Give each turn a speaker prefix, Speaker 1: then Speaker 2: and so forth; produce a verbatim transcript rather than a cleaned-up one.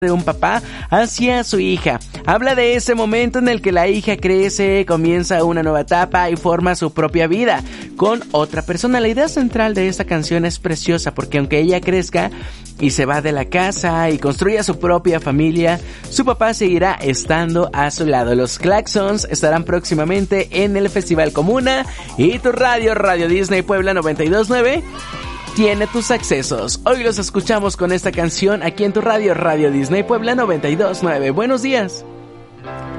Speaker 1: de un papá hacia su hija. Habla de ese momento en el que la hija crece, comienza una nueva etapa y forma su propia vida con otra persona. La idea central de esta canción es preciosa porque aunque ella crezca y se va de la casa y construya su propia familia, su papá seguirá estando a su lado. Los Claxons estarán próximamente en el Festival Comuna y tu radio, Radio Disney Puebla noventa y dos punto nueve, tiene tus accesos. Hoy los escuchamos con esta canción aquí en tu radio, Radio Disney Puebla noventa y dos punto nueve. Buenos días.